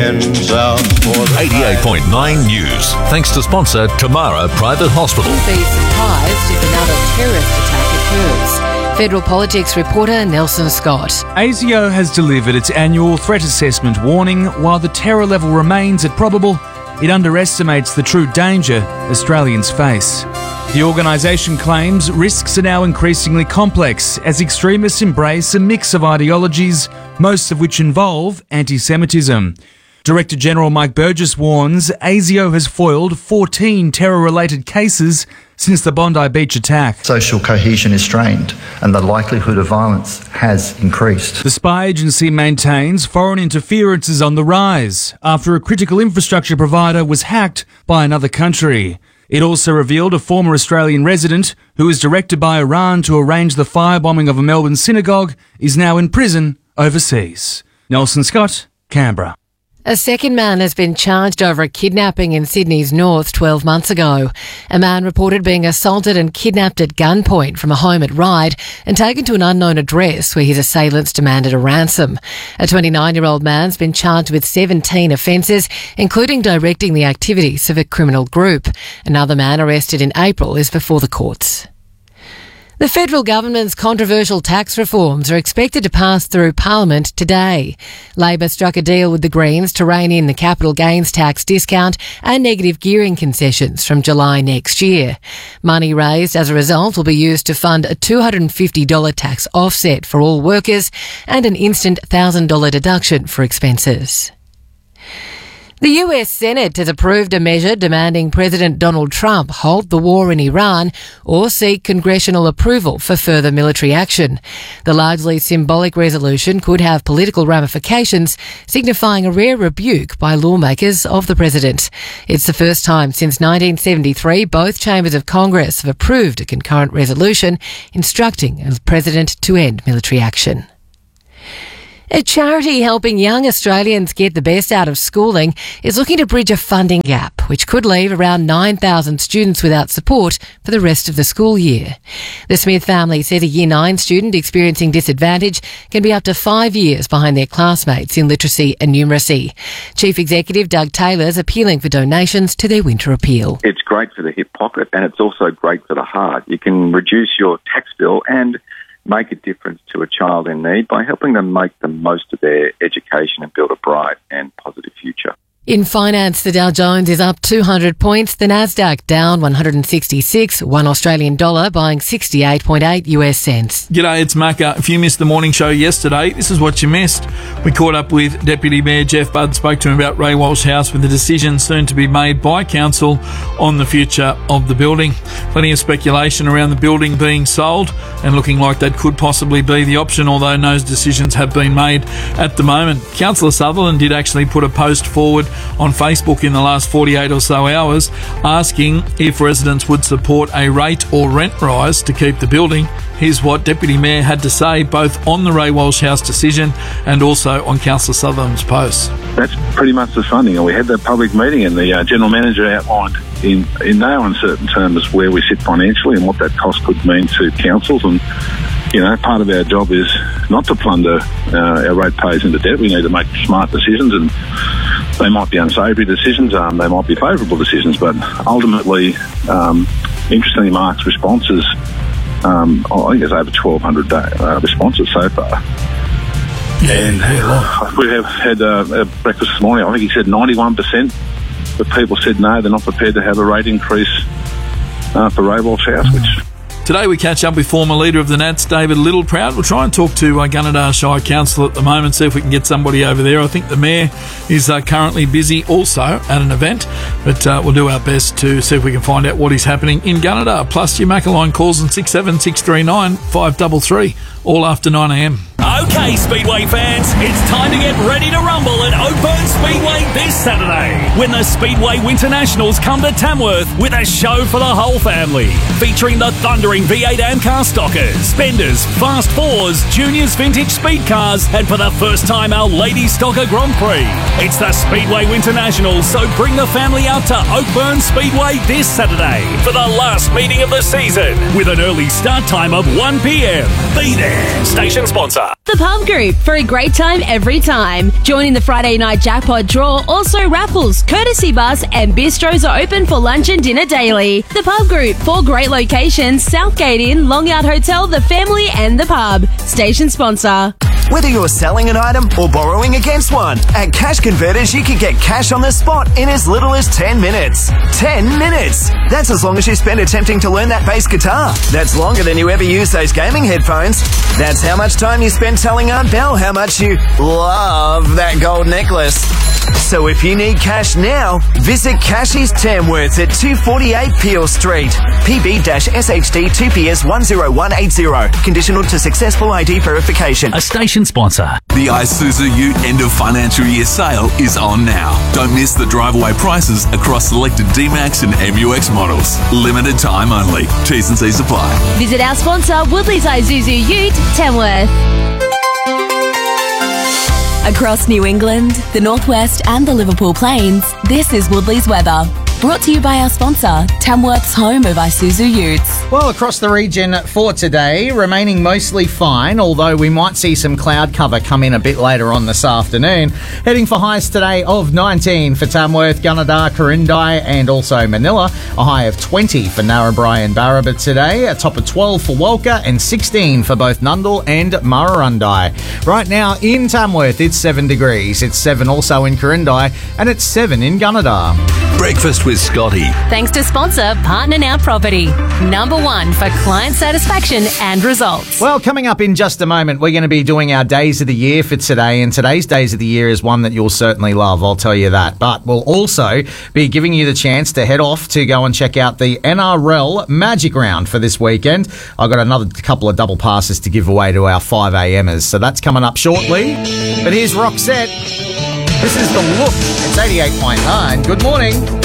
88.9 News. Thanks to sponsor Tamara Private Hospital. Be surprised if another terrorist attack occurs. Federal politics reporter Nelson Scott. ASIO has delivered its annual threat assessment warning. While the terror level remains at probable, it underestimates the true danger Australians face. The organisation claims risks are now increasingly complex as extremists embrace a mix of ideologies, most of which involve anti-Semitism. Director General Mike Burgess warns ASIO has foiled 14 terror-related cases since the Bondi Beach attack. Social cohesion is strained and the likelihood of violence has increased. The spy agency maintains foreign interference is on the rise after a critical infrastructure provider was hacked by another country. It also revealed a former Australian resident who was directed by Iran to arrange the firebombing of a Melbourne synagogue is now in prison overseas. Nelson Scott, Canberra. A second man has been charged over a kidnapping in Sydney's north 12 months ago. A man reported being assaulted and kidnapped at gunpoint from a home at Ryde and taken to an unknown address where his assailants demanded a ransom. A 29-year-old man's been charged with 17 offences, including directing the activities of a criminal group. Another man arrested in April is before the courts. The federal government's controversial tax reforms are expected to pass through Parliament today. Labor struck a deal with the Greens to rein in the capital gains tax discount and negative gearing concessions from July next year. Money raised as a result will be used to fund a $250 tax offset for all workers and an instant $1,000 deduction for expenses. The US Senate has approved a measure demanding President Donald Trump halt the war in Iran or seek congressional approval for further military action. The largely symbolic resolution could have political ramifications, signifying a rare rebuke by lawmakers of the president. It's the first time since 1973 both chambers of Congress have approved a concurrent resolution instructing the president to end military action. A charity helping young Australians get the best out of schooling is looking to bridge a funding gap, which could leave around 9,000 students without support for the rest of the school year. The Smith family says a Year 9 student experiencing disadvantage can be up to 5 years behind their classmates in literacy and numeracy. Chief Executive Doug Taylor is appealing for donations to their winter appeal. It's great for the hip pocket and it's also great for the heart. You can reduce your tax bill and make a difference to a child in need by helping them make the most of their education and build a bright and positive future. In finance, the Dow Jones is up 200 points, the Nasdaq down 166, $1 Australian dollar buying 68.8 US cents. G'day, it's Macca. If you missed the morning show yesterday, this is what you missed. We caught up with Deputy Mayor Jeff Budd, spoke to him about Ray Walsh House with a decision soon to be made by Council on the future of the building. Plenty of speculation around the building being sold and looking like that could possibly be the option, although no decisions have been made at the moment. Councillor Sutherland did actually put a post forward on Facebook in the last 48 or so hours asking if residents would support a rate or rent rise to keep the building. Here's what Deputy Mayor had to say both on the Ray Walsh House decision and also on Councillor Sutherland's post. That's pretty much the funding. We had that public meeting and the General Manager outlined in no uncertain terms where we sit financially and what that cost could mean to councils. And, you know, part of our job is not to plunder our ratepayers into debt. We need to make smart decisions, and they might be unsavoury decisions, they might be favourable decisions, but ultimately, interestingly, Mark's responses, I think there's over 1,200 responses so far. And we have had a breakfast this morning. I think he said 91% of people said no, they're not prepared to have a rate increase for Ray Walsh House, which... Today we catch up with former leader of the Nats, David Littleproud. We'll try and talk to Gunnedah Shire Council at the moment, see if we can get somebody over there. I think the Mayor is currently busy also at an event, but we'll do our best to see if we can find out what is happening in Gunnedah. Plus your Maccaline calls on 67639 533, all after 9am. Okay, Speedway fans, it's time to get ready to rumble at Oakburn Speedway this Saturday when the Speedway Winter Nationals come to Tamworth with a show for the whole family, featuring the thundering V8 Amcar Stockers, Benders, Fast Fours, Juniors Vintage Speed Cars, and for the first time our Lady Stocker Grand Prix. It's the Speedway Winter Nationals, so bring the family out to Oakburn Speedway this Saturday for the last meeting of the season with an early start time of 1 p.m. Be there. Station sponsor. The Pub Group, for a great time every time. Joining the Friday night jackpot draw, also raffles, courtesy bus and bistros are open for lunch and dinner daily. The Pub Group, 4 great locations, Southgate Inn, Long Yard Hotel, The Family and The Pub. Station sponsor. Whether you're selling an item or borrowing against one, at Cash Converters you can get cash on the spot in as little as 10 minutes. 10 minutes! That's as long as you spend attempting to learn that bass guitar. That's longer than you ever use those gaming headphones. That's how much time you spend telling Aunt Belle how much you love that gold necklace. So if you need cash now, visit Cashies Tamworth at 248 Peel Street. PB-SHD 2PS10180. Conditional to successful ID verification. A station sponsor. The Isuzu Ute end of financial year sale is on now. Don't miss the drive-away prices across selected D-Max and MUX models. Limited time only. T's and C's apply. Visit our sponsor, Woodley's Isuzu Ute, Tamworth. Across New England, the Northwest and the Liverpool Plains, this is Woodley's weather. Brought to you by our sponsor, Tamworth's home of Isuzu Utes. Well, across the region for today, remaining mostly fine, although we might see some cloud cover come in a bit later on this afternoon. Heading for highs today of 19 for Tamworth, Gunnedah, Corindai and also Manila. A high of 20 for Narrabri and Barraba today. A top of 12 for Walker and 16 for both Nundle and Murrurundi. Right now in Tamworth, it's 7 degrees. It's 7 also in Corindai and it's 7 in Gunnedah. Breakfast with Scotty. Thanks to sponsor Partner Now Property. Number 1 for client satisfaction and results. Well, coming up in just a moment, we're going to be doing our Days of the Year for today, and today's Days of the Year is one that you'll certainly love, I'll tell you that. But we'll also be giving you the chance to head off to go and check out the NRL Magic Round for this weekend. I've got another couple of double passes to give away to our 5amers, so that's coming up shortly. But here's Roxette. This is The Look. It's 88.9. Good morning.